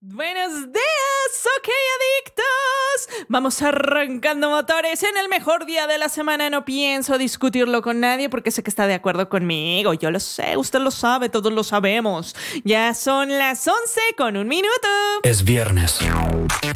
Buenos días, ok adictos. Vamos arrancando motores en el mejor día de la semana. No pienso discutirlo con nadie porque sé que está de acuerdo conmigo. Yo lo sé, usted lo sabe, todos lo sabemos. Ya son las 11:01. Es viernes.